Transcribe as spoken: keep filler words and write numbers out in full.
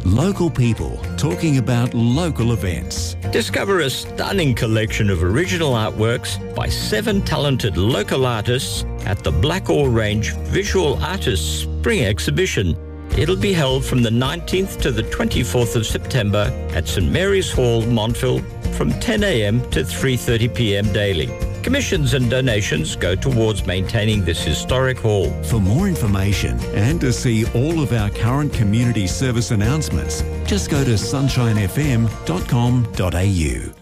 Local people talking about local events. Discover a stunning collection of original artworks by seven talented local artists at the Blackall Range Visual Artists Spring Exhibition. It'll be held from the nineteenth to the twenty-fourth of September at St Mary's Hall, Montville, from ten a m to three thirty p m daily. Commissions and donations go towards maintaining this historic hall. For more information and to see all of our current community service announcements, just go to sunshine f m dot com dot a u.